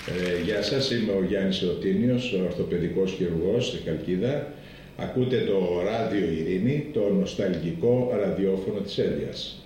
Γεια σας, είμαι ο Γιάννης Εωτίνιος, ορθοπαιδικός χειρουργός στη Χαλκίδα. Ακούτε το Ράδιο Ειρήνη, το νοσταλγικό ραδιόφωνο της Ένδειας.